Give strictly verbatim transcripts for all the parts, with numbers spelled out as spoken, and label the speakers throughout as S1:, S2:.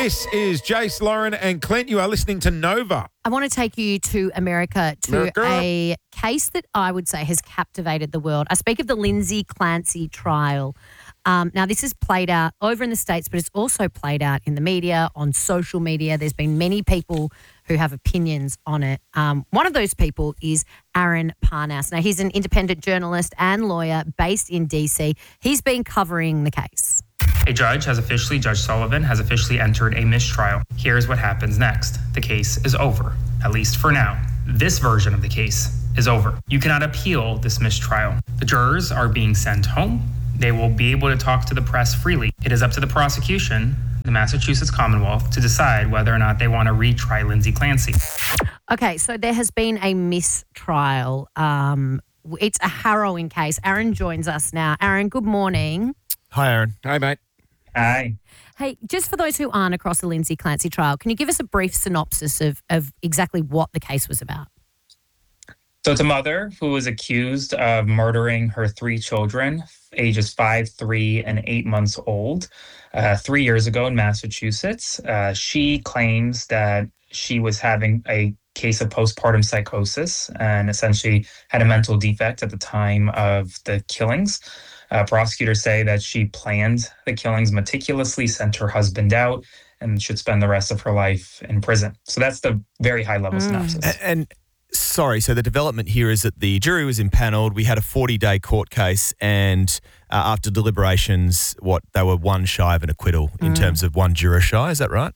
S1: This is Jace, Lauren and Clint. You are listening to Nova.
S2: I want to take you to America to
S1: America.
S2: a case that I would say has captivated the world. I speak of the Lindsay Clancy trial. Um, now, this is played out over in the States, but it's also played out in the media, on social media. There's been many people who have opinions on it. Um, one of those people is Aaron Parnas. Now, he's an independent journalist and lawyer based in D C. He's been covering the case.
S3: A judge has officially, Judge Sullivan, has officially entered a mistrial. Here's what happens next. The case is over, at least for now. This version of the case is over. You cannot appeal this mistrial. The jurors are being sent home. They will be able to talk to the press freely. It is up to the prosecution, the Massachusetts Commonwealth, to decide whether or not they want to retry Lindsay Clancy.
S2: Okay, so there has been a mistrial. Um, it's a harrowing case. Aaron joins us now. Aaron, good morning.
S4: Hi, Aaron.
S1: Hey, mate.
S3: Aye.
S2: Hey, just for those who aren't across the Lindsay Clancy trial, can you give us a brief synopsis of, of exactly what the case was about?
S3: So it's a mother who was accused of murdering her three children, ages five, three, and eight months old, uh, three years ago in Massachusetts. Uh, she claims that she was having a case of postpartum psychosis and essentially had a mental defect at the time of the killings. Uh, prosecutors say that she planned the killings meticulously, sent her husband out, and should spend the rest of her life in prison. So that's the very high-level mm. synopsis.
S4: And, and sorry, so the development here is that the jury was impaneled. We had a forty-day court case, and uh, after deliberations, what they were one shy of an acquittal in mm. terms of one juror shy. Is that right?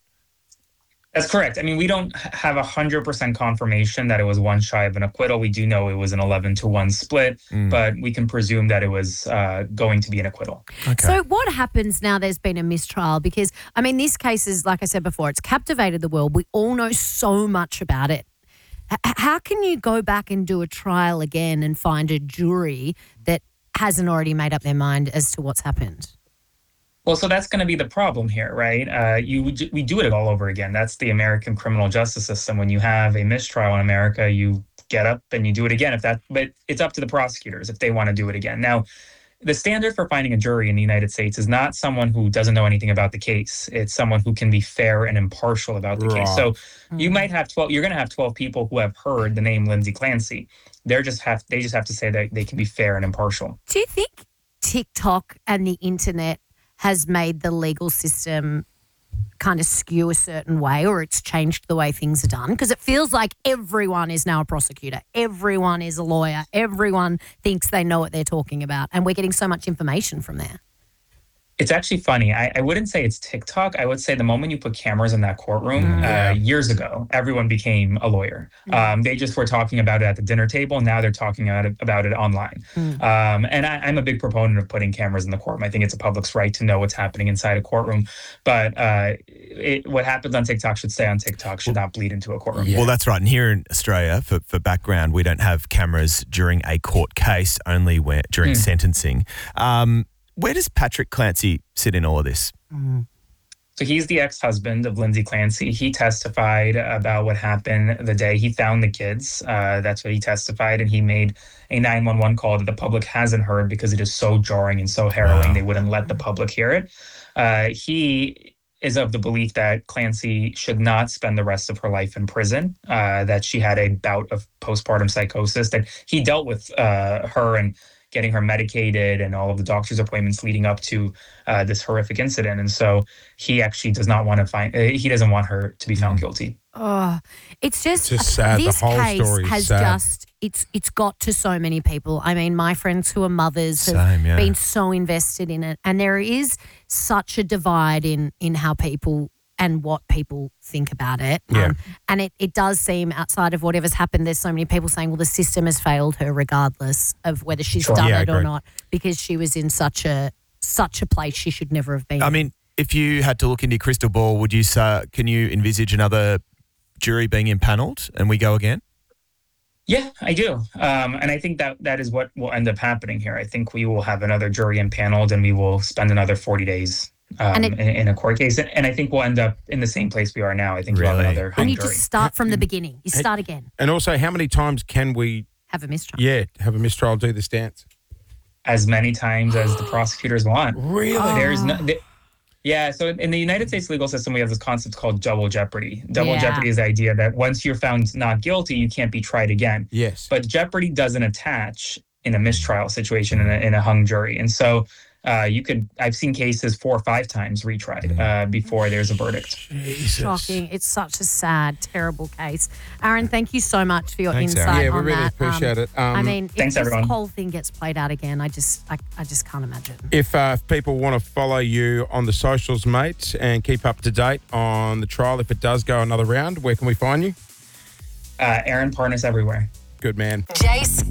S3: That's correct. I mean, we don't have one hundred percent confirmation that it was one shy of an acquittal. We do know it was an eleven to one split, mm. but we can presume that it was uh, going to be an acquittal.
S2: Okay. So what happens now there's been a mistrial? Because, I mean, this case is, like I said before, it's captivated the world. We all know so much about it. H- how can you go back and do a trial again and find a jury that hasn't already made up their mind as to what's happened?
S3: Well, so that's going to be the problem here, right? Uh, you we do it all over again. That's the American criminal justice system. When you have a mistrial in America, you get up and you do it again. If that, but it's up to the prosecutors if they want to do it again. Now, the standard for finding a jury in the United States is not someone who doesn't know anything about the case. It's someone who can be fair and impartial about the right. case. So mm-hmm. you might have twelve. You're going to have twelve people who have heard the name Lindsay Clancy. They're just have they just have to say that they can be fair and impartial.
S2: Do you think TikTok and the internet has made the legal system kind of skew a certain way, or it's changed the way things are done? Because it feels like everyone is now a prosecutor. Everyone is a lawyer. Everyone thinks they know what they're talking about. And we're getting so much information from there.
S3: It's actually funny. I, I wouldn't say it's TikTok. I would say the moment you put cameras in that courtroom mm, uh, years ago, everyone became a lawyer. Mm. Um, they just were talking about it at the dinner table. Now they're talking about it, about it online. Mm. Um, and I, I'm a big proponent of putting cameras in the courtroom. I think it's a public's right to know what's happening inside a courtroom. But uh, it, what happens on TikTok should stay on TikTok, should not bleed into a courtroom.
S4: Yeah. Well, that's right. And here in Australia, for, for background, we don't have cameras during a court case, only where, during mm. sentencing. Um, Where does Patrick Clancy sit in all of this?
S3: Mm. So he's the ex-husband of Lindsay Clancy. He testified about what happened the day he found the kids. Uh, that's what he testified. And he made a nine one one call that the public hasn't heard because it is so jarring and so harrowing. Wow. They wouldn't let the public hear it. Uh, he is of the belief that Clancy should not spend the rest of her life in prison, uh, that she had a bout of postpartum psychosis, that he dealt with uh, her and getting her medicated and all of the doctor's appointments leading up to uh, this horrific incident. And so he actually does not want to find, uh, he doesn't want her to be found guilty.
S2: Oh, it's just,
S1: it's just sad.
S2: This
S1: the whole
S2: case
S1: story
S2: has
S1: sad.
S2: just, it's it's got to so many people. I mean, my friends who are mothers have
S4: Same, yeah.
S2: been so invested in it. And there is such a divide in, in how people and what people think about it.
S1: Yeah.
S2: Um, and it, it does seem outside of whatever's happened, there's so many people saying, well, the system has failed her regardless of whether she's
S3: Sure.
S2: done
S1: Yeah,
S2: it or
S1: agreed.
S2: not, because she was in such a such a place she should never have been.
S4: I mean, if you had to look into your crystal ball, would you say, can you envisage another jury being impaneled and we go again?
S3: Yeah, I do. Um, and I think that that is what will end up happening here. I think we will have another jury impaneled and we will spend another forty days Um, it, in, in a court case. And I think we'll end up in the same place we are now. I think
S4: really?
S3: we'll have another hung
S2: and you
S3: jury.
S2: just start from the beginning. You start again.
S1: And also, how many times can we
S2: have a mistrial?
S1: Yeah, have a mistrial, do this dance?
S3: As many times as the prosecutors want.
S1: Really?
S3: Oh. There's no... There, Yeah, so in the United States legal system, we have this concept called double jeopardy. Double
S2: Yeah.
S3: jeopardy is the idea that once you're found not guilty, you can't be tried again.
S1: Yes.
S3: But jeopardy doesn't attach in a mistrial situation in a, in a hung jury. And so uh, you could, I've seen cases four or five times retried uh, before there's a verdict.
S1: Jesus.
S2: Shocking. It's such a sad, terrible case. Aaron, thank you so much for your
S4: Thanks,
S2: insight
S4: Aaron.
S1: Yeah, we
S2: on
S1: really
S2: that.
S1: appreciate it. Um,
S2: I mean, if
S3: thanks,
S2: this
S3: everyone.
S2: whole thing gets played out again, I just, I, I just can't imagine.
S1: If, uh, if people want to follow you on the socials, mate, and keep up to date on the trial, if it does go another round, where can we find you?
S3: Uh, Aaron Parnas everywhere.
S1: Good man.
S5: Jace,